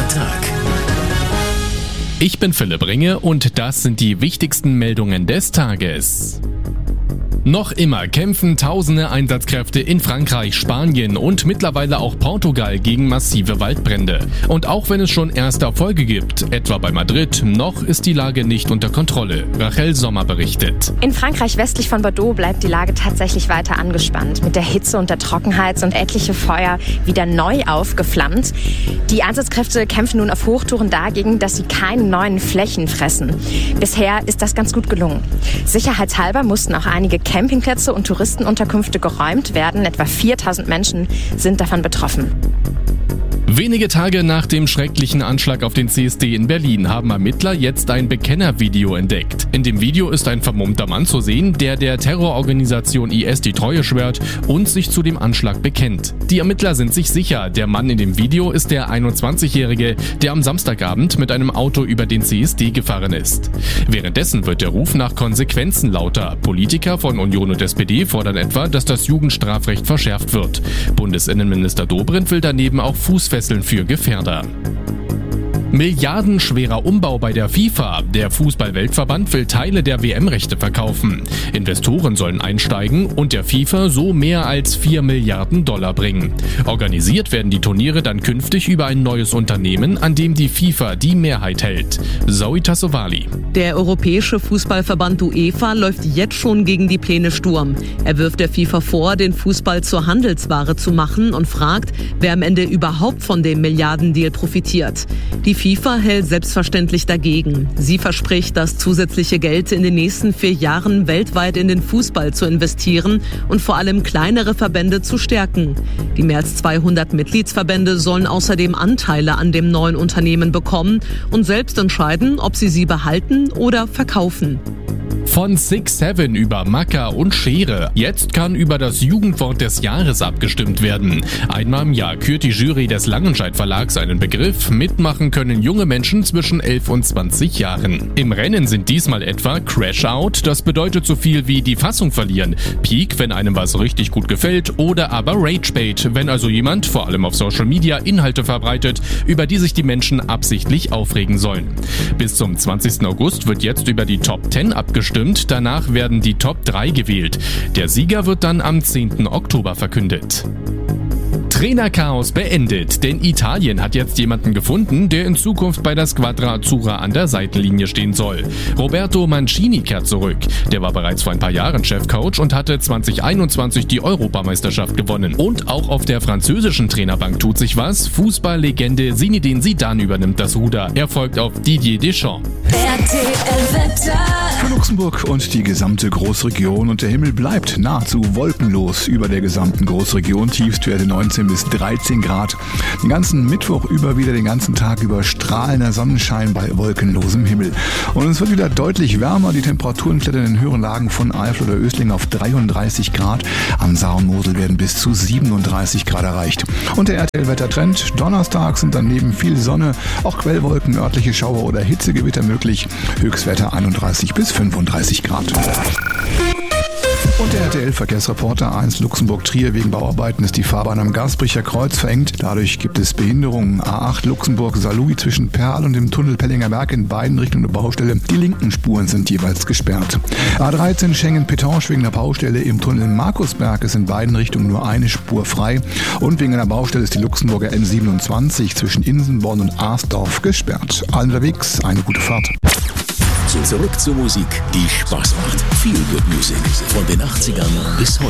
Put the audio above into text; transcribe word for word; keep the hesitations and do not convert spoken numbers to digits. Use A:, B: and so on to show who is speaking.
A: Tag.
B: Ich bin Philipp Ringe und das sind die wichtigsten Meldungen des Tages. Noch immer kämpfen tausende Einsatzkräfte in Frankreich, Spanien und mittlerweile auch Portugal gegen massive Waldbrände. Und auch wenn es schon erste Erfolge gibt, etwa bei Madrid, noch ist die Lage nicht unter Kontrolle. Rachel Sommer berichtet.
C: In Frankreich westlich von Bordeaux bleibt die Lage tatsächlich weiter angespannt. Mit der Hitze und der Trockenheit sind etliche Feuer wieder neu aufgeflammt. Die Einsatzkräfte kämpfen nun auf Hochtouren dagegen, dass sie keine neuen Flächen fressen. Bisher ist das ganz gut gelungen. Sicherheitshalber mussten auch einige Campingplätze und Touristenunterkünfte geräumt werden. Etwa viertausend Menschen sind davon betroffen.
B: Wenige Tage nach dem schrecklichen Anschlag auf den C S D in Berlin haben Ermittler jetzt ein Bekennervideo entdeckt. In dem Video ist ein vermummter Mann zu sehen, der der Terrororganisation I S die Treue schwört und sich zu dem Anschlag bekennt. Die Ermittler sind sich sicher, der Mann in dem Video ist der einundzwanzigjährige, der am Samstagabend mit einem Auto über den C S D gefahren ist. Währenddessen wird der Ruf nach Konsequenzen lauter. Politiker von Union und S P D fordern etwa, dass das Jugendstrafrecht verschärft wird. Bundesinnenminister Dobrindt will daneben auch Fußfesseln für Gefährder. Milliardenschwerer Umbau bei der FIFA. Der Fußball-Weltverband will Teile der W M-Rechte verkaufen. Investoren sollen einsteigen und der FIFA so mehr als vier Milliarden Dollar bringen. Organisiert werden die Turniere dann künftig über ein neues Unternehmen, an dem die FIFA die Mehrheit hält. Zoe Tassovali.
D: Der europäische Fußballverband UEFA läuft jetzt schon gegen die Pläne Sturm. Er wirft der FIFA vor, den Fußball zur Handelsware zu machen und fragt, wer am Ende überhaupt von dem Milliardendeal profitiert. Die FIFA hält selbstverständlich dagegen. Sie verspricht, das zusätzliche Geld in den nächsten vier Jahren weltweit in den Fußball zu investieren und vor allem kleinere Verbände zu stärken. Die mehr als zweihundert Mitgliedsverbände sollen außerdem Anteile an dem neuen Unternehmen bekommen und selbst entscheiden, ob sie sie behalten oder verkaufen.
B: Von six seven über Macker und Schere. Jetzt kann über das Jugendwort des Jahres abgestimmt werden. Einmal im Jahr kürt die Jury des Langenscheidt Verlags einen Begriff. Mitmachen können junge Menschen zwischen elf und zwanzig Jahren. Im Rennen sind diesmal etwa Crash Out, das bedeutet so viel wie die Fassung verlieren. Peak, wenn einem was richtig gut gefällt, oder aber Ragebait, wenn also jemand, vor allem auf Social Media, Inhalte verbreitet, über die sich die Menschen absichtlich aufregen sollen. Bis zum zwanzigsten August wird jetzt über die Top zehn abgestimmt. Danach werden die Top drei gewählt. Der Sieger wird dann am zehnten Oktober verkündet. Trainerchaos beendet, denn Italien hat jetzt jemanden gefunden, der in Zukunft bei der Squadra Azzurra an der Seitenlinie stehen soll. Roberto Mancini kehrt zurück. Der war bereits vor ein paar Jahren Chefcoach und hatte zwanzig einundzwanzig die Europameisterschaft gewonnen. Und auch auf der französischen Trainerbank tut sich was. Fußballlegende Zinedine Zidane übernimmt das Ruder. Er folgt auf Didier Deschamps.
A: R T L-Wetter.
E: Für Luxemburg und die gesamte Großregion und der Himmel bleibt nahezu wolkenlos über der gesamten Großregion. Tiefstwerte neunzehn bis dreizehn Grad. Den ganzen Mittwoch über wieder den ganzen Tag über strahlender Sonnenschein bei wolkenlosem Himmel. Und es wird wieder deutlich wärmer. Die Temperaturen klettern in den höheren Lagen von Eifel oder Ösling auf dreiunddreißig Grad. Am Saar und Mosel werden bis zu siebenunddreißig Grad erreicht. Und der R T L-Wettertrend. Donnerstag sind dann neben viel Sonne auch Quellwolken, örtliche Schauer oder Hitzegewitter möglich. Höchstwerte einunddreißig bis fünfunddreißig Grad. Und der R T L-Verkehrsreporter eins Luxemburg-Trier. Wegen Bauarbeiten ist die Fahrbahn am Gasbricher Kreuz verengt. Dadurch gibt es Behinderungen. A acht Luxemburg-Saarlouis zwischen Perl und dem Tunnel Pellinger Berg in beiden Richtungen der Baustelle. Die linken Spuren sind jeweils gesperrt. A dreizehn Schengen-Petange wegen der Baustelle im Tunnel Markusberg ist in beiden Richtungen nur eine Spur frei. Und wegen einer Baustelle ist die Luxemburger M siebenundzwanzig zwischen Insenborn und Aasdorf gesperrt. Allen unterwegs eine gute Fahrt.
A: Zurück zur Musik, die Spaß macht. Feel Good Music von den achtzigern bis heute.